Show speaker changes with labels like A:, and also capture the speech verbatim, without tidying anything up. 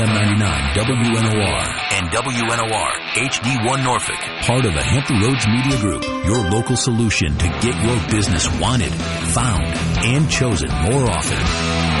A: ninety-nine W N O R
B: and W N O R H D one Norfolk.
A: Part of the Hampton Roads Media Group, your local solution to get your business wanted, found, and chosen more often.